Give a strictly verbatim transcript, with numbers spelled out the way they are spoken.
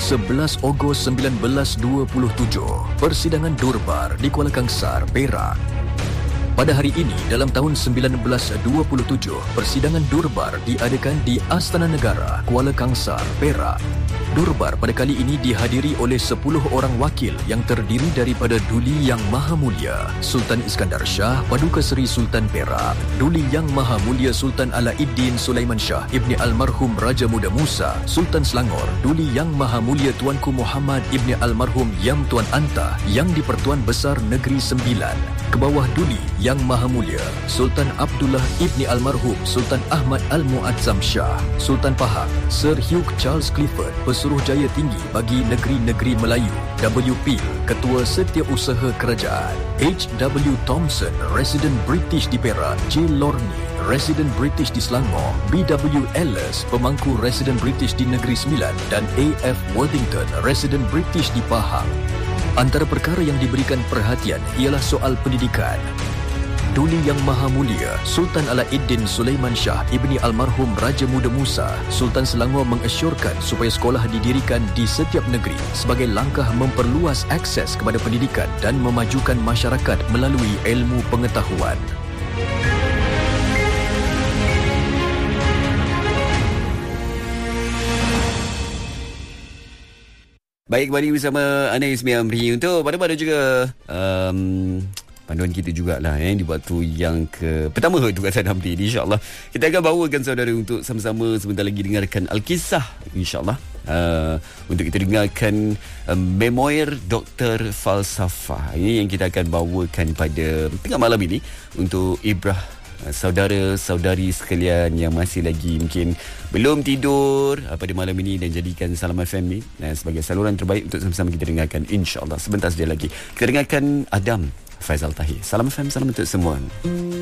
sebelas Ogos seribu sembilan ratus dua puluh tujuh, Persidangan Durbar di Kuala Kangsar, Perak. Pada hari ini, dalam tahun seribu sembilan ratus dua puluh tujuh, Persidangan Durbar diadakan di Astana Negara, Kuala Kangsar, Perak. Durbar pada kali ini dihadiri oleh sepuluh orang wakil yang terdiri daripada Duli Yang Maha Mulia Sultan Iskandar Shah Paduka Seri Sultan Perak, Duli Yang Maha Mulia Sultan Alauddin Sulaiman Shah Ibni Almarhum Raja Muda Musa Sultan Selangor, Duli Yang Maha Mulia Tuanku Muhammad Ibni Almarhum Yam Tuan Anta Yang di-Pertuan Besar Negeri Sembilan, ke bawah Duli Yang Maha Mulia Sultan Abdullah Ibni Almarhum Sultan Ahmad Al-Muazzam Shah Sultan Pahang, Sir Hugh Charles Clifford Pesuruhjaya Tinggi bagi Negeri-Negeri Melayu, W P, Ketua Setiausaha Kerajaan, H W Thompson, Resident British di Perak, J Lorne, Resident British di Selangor, B W Ellis, Pemangku Resident British di Negeri Sembilan dan A F Worthington, Resident British di Pahang. Antara perkara yang diberikan perhatian ialah soal pendidikan. Duli Yang Maha Mulia Sultan Alauddin Sulaiman Shah Ibni Almarhum Raja Muda Musa Sultan Selangor mengesyorkan supaya sekolah didirikan di setiap negeri sebagai langkah memperluas akses kepada pendidikan dan memajukan masyarakat melalui ilmu pengetahuan. Baik, kembali bersama Ana Ismi Amri untuk pada-pada juga um, panduan kita jugalah eh, di waktu yang ke pertama tugasan Amri ini, insyaAllah kita akan bawakan saudara untuk sama-sama sebentar lagi dengarkan Al-Kisah, insyaAllah uh, untuk kita dengarkan uh, Memoir Doktor Falsafah. Ini yang kita akan bawakan pada tengah malam ini untuk ibrah saudara-saudari sekalian yang masih lagi mungkin belum tidur pada malam ini dan jadikan Salam F M ni sebagai saluran terbaik untuk sama-sama kita dengarkan, insyaAllah. Sebentar saja lagi kita dengarkan Adam Faizal Tahir. Salam F M, salam untuk semua.